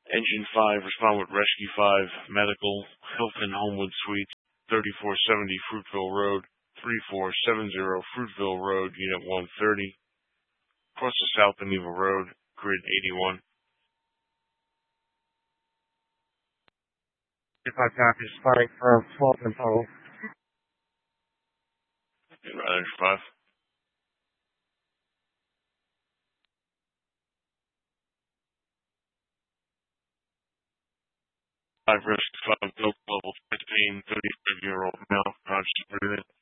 Engine 5, respond with Rescue 5, Medical, Hilton Homewood Suites, 3470 Fruitville Road, 3470 Fruitville Road, Unit 130, across the South Amiva Road, Grid 81. If I copy, starting from 12 and total. Right, 5. 5 risk 5 no level 15, 35-year-old male, conscious breathing.